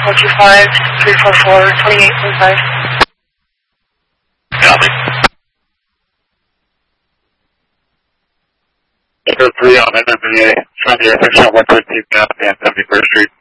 425-344-2815. Copy. Echo 3 on NMBA, Sunday, official 113 down, 71st Street.